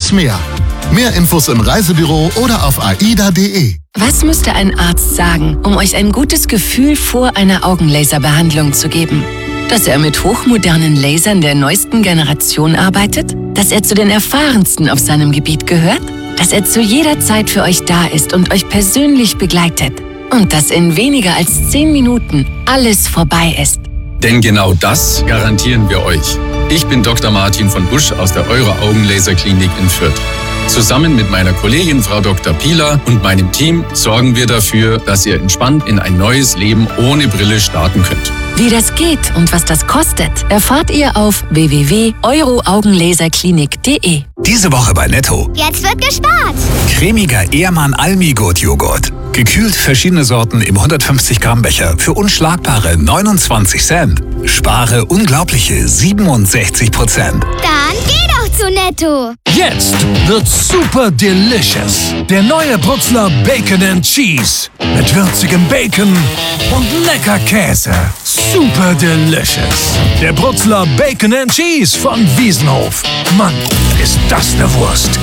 vieles mehr. Mehr Infos im Reisebüro oder auf aida.de. Was müsste ein Arzt sagen, um euch ein gutes Gefühl vor einer Augenlaserbehandlung zu geben? Dass er mit hochmodernen Lasern der neuesten Generation arbeitet? Dass er zu den erfahrensten auf seinem Gebiet gehört? Dass er zu jeder Zeit für euch da ist und euch persönlich begleitet? Und dass in weniger als 10 Minuten alles vorbei ist? Denn genau das garantieren wir euch. Ich bin Dr. Martin von Busch aus der Euro Augenlaserklinik in Fürth. Zusammen mit meiner Kollegin Frau Dr. Pieler und meinem Team sorgen wir dafür, dass ihr entspannt in ein neues Leben ohne Brille starten könnt. Wie das geht und was das kostet, erfahrt ihr auf www.euroaugenlaserklinik.de. Diese Woche bei Netto. Jetzt wird gespart. Cremiger Ehrmann Almigurt Joghurt. Gekühlt verschiedene Sorten im 150 Gramm Becher für unschlagbare 29 Cent. Spare unglaubliche 67%. Dann geh doch zu Netto. Jetzt wird's super delicious. Der neue Brutzler Bacon and Cheese. Mit würzigem Bacon und lecker Käse. Super delicious. Der Brutzler Bacon and Cheese von Wiesenhof. Mann, ist das eine Wurst.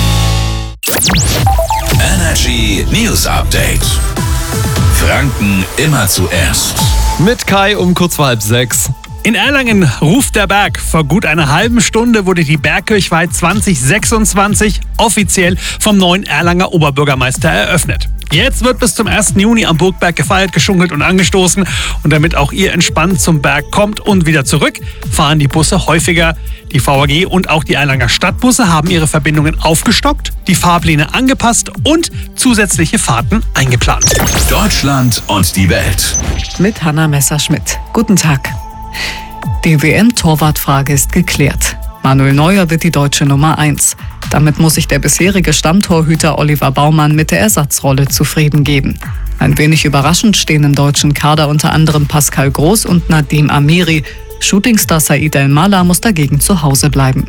Energy News Update. Franken immer zuerst. Mit Kai um kurz vor 5:30. In Erlangen ruft der Berg. Vor gut einer halben Stunde wurde die Bergkirchweih 2026 offiziell vom neuen Erlanger Oberbürgermeister eröffnet. Jetzt wird bis zum 1. Juni am Burgberg gefeiert, geschunkelt und angestoßen. Und damit auch ihr entspannt zum Berg kommt und wieder zurück, fahren die Busse häufiger. Die VAG und auch die Erlanger Stadtbusse haben ihre Verbindungen aufgestockt, die Fahrpläne angepasst und zusätzliche Fahrten eingeplant. Deutschland und die Welt. Mit Hanna Messerschmidt. Guten Tag. Die WM-Torwartfrage ist geklärt. Manuel Neuer wird die deutsche Nummer 1. Damit muss sich der bisherige Stammtorhüter Oliver Baumann mit der Ersatzrolle zufrieden geben. Ein wenig überraschend stehen im deutschen Kader unter anderem Pascal Groß und Nadim Amiri. Shootingstar Said El-Mala muss dagegen zu Hause bleiben.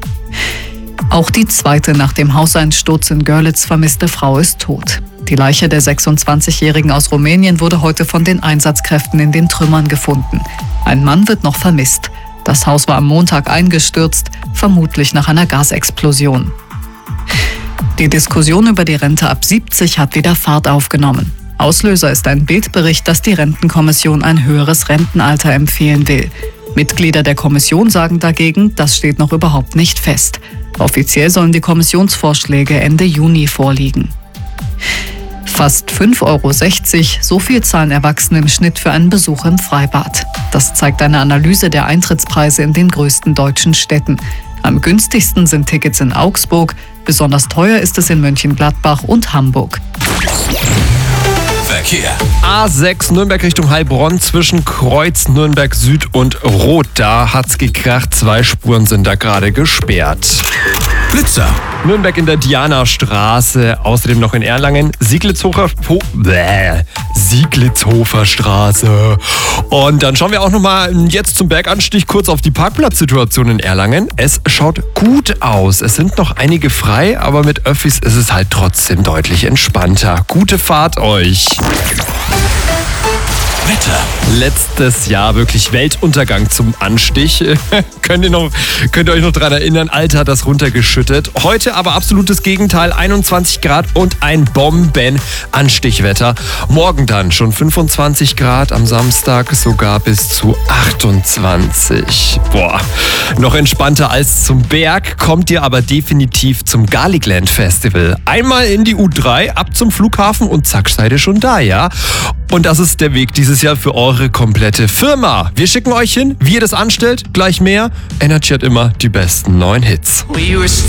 Auch die zweite nach dem Hauseinsturz in Görlitz vermisste Frau ist tot. Die Leiche der 26-Jährigen aus Rumänien wurde heute von den Einsatzkräften in den Trümmern gefunden. Ein Mann wird noch vermisst. Das Haus war am Montag eingestürzt, vermutlich nach einer Gasexplosion. Die Diskussion über die Rente ab 70 hat wieder Fahrt aufgenommen. Auslöser ist ein Bildbericht, dass die Rentenkommission ein höheres Rentenalter empfehlen will. Mitglieder der Kommission sagen dagegen, das steht noch überhaupt nicht fest. Offiziell sollen die Kommissionsvorschläge Ende Juni vorliegen. Fast 5,60 €, so viel zahlen Erwachsene im Schnitt für einen Besuch im Freibad. Das zeigt eine Analyse der Eintrittspreise in den größten deutschen Städten. Am günstigsten sind Tickets in Augsburg, besonders teuer ist es in Mönchengladbach und Hamburg. Verkehr. A6 Nürnberg Richtung Heilbronn zwischen Kreuz Nürnberg Süd und Rot. Da hat's gekracht. 2 Spuren sind da gerade gesperrt. Blitzer. Nürnberg in der Dianastraße. Außerdem noch in Erlangen Sieglitzhofer Straße. Und dann schauen wir auch nochmal jetzt zum Berganstieg kurz auf die Parkplatzsituation in Erlangen. Es schaut gut aus. Es sind noch einige frei, aber mit Öffis ist es halt trotzdem deutlich entspannter. Gute Fahrt euch. Wetter. Letztes Jahr wirklich Weltuntergang zum Anstich. Könnt ihr euch noch daran erinnern? Alter hat das runtergeschüttet. Heute aber absolutes Gegenteil. 21 Grad und ein Bomben-Anstichwetter. Morgen dann schon 25 Grad, am Samstag sogar bis zu 28. Boah, noch entspannter als zum Berg kommt ihr aber definitiv zum Garlicland Festival. Einmal in die U3, ab zum Flughafen und zack, seid ihr schon da, ja? Und das ist der Weg dieses Jahr für eure komplette Firma. Wir schicken euch hin, wie ihr das anstellt, gleich mehr. Energy hat immer die besten neuen Hits.